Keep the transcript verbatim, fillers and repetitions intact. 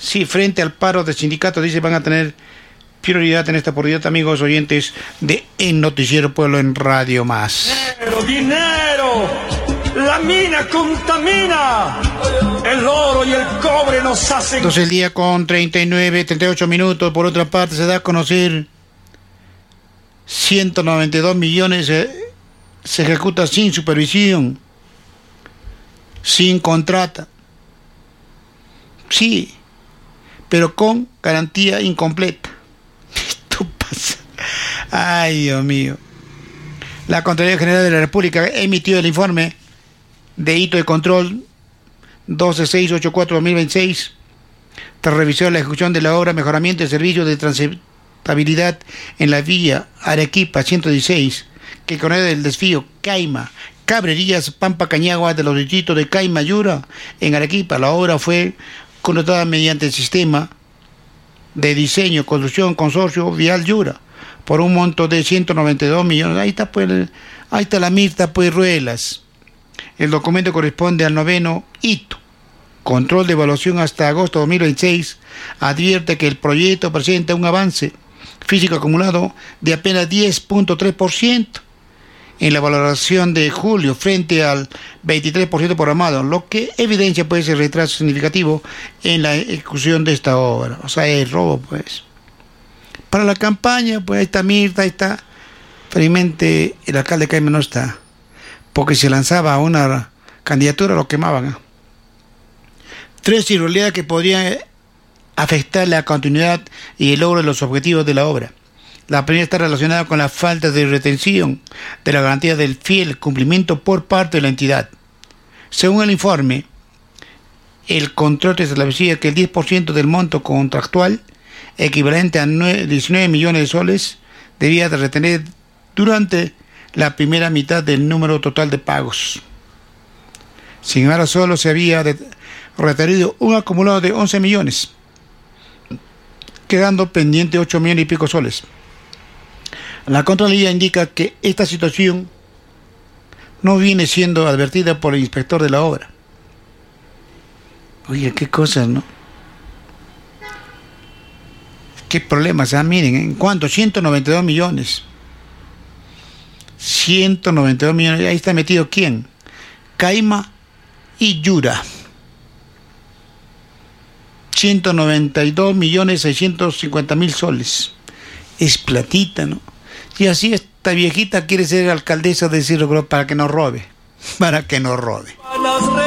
Sí, frente al paro de sindicatos, dice, van a tener prioridad en esta oportunidad, amigos oyentes de El Noticiero Pueblo en Radio Más. ¡Dinero, dinero! ¡La mina contamina! El oro y el cobre nos hacen... Entonces el día con treinta y nueve, treinta y ocho minutos. Por otra parte, se da a conocer ciento noventa y dos millones eh, se ejecuta sin supervisión, sin contrata. Sí, pero con garantía incompleta. Esto pasa. Ay, Dios mío. La Contraloría General de la República emitió el informe de hito de control doce mil seiscientos ochenta y cuatro barra dos mil veintiséis tras revisar la ejecución de la obra mejoramiento de servicios de transitabilidad en la vía Arequipa ciento dieciséis que conecta el desvío Caima, Cabrerías, Pampa Cañagua de los distritos de Caima, Yura en Arequipa. La obra fue contratada mediante el sistema de diseño, construcción, consorcio vial Yura por un monto de ciento noventa y dos millones. Ahí está pues, ahí está la Mirta pues Ruelas. El documento corresponde al noveno hito. Control de evaluación hasta agosto de dos mil veintiséis advierte que el proyecto presenta un avance físico acumulado de apenas diez punto tres por ciento en la valoración de julio frente al veintitrés por ciento programado, lo que evidencia pues el retraso significativo en la ejecución de esta obra. O sea, es robo pues. Para la campaña, pues ahí está Mirta, ahí está. Felizmente el alcalde Caima no está, porque si lanzaba una candidatura lo quemaban. ¿eh? Tres irregularidades que podrían afectar la continuidad y el logro de los objetivos de la obra. La primera está relacionada con la falta de retención de la garantía del fiel cumplimiento por parte de la entidad. Según el informe, el contrato establecía que el diez por ciento del monto contractual, equivalente a diecinueve millones de soles, debía de retener durante la primera mitad del número total de pagos. Sin embargo, solo se había de, retenido un acumulado de once millones, quedando pendiente ocho millones y pico soles. La Contraloría indica que esta situación no viene siendo advertida por el inspector de la obra. Oye, qué cosas, ¿no? Qué problemas, ah, miren, ¿en cuánto? ciento noventa y dos millones. ciento noventa y dos millones, ahí está metido ¿quién? Caima y Yura. ciento noventa y dos millones seiscientos cincuenta mil soles. Es platita, ¿no? Y así esta viejita quiere ser alcaldesa de Cerro Gordo para que nos robe. Para que nos robe.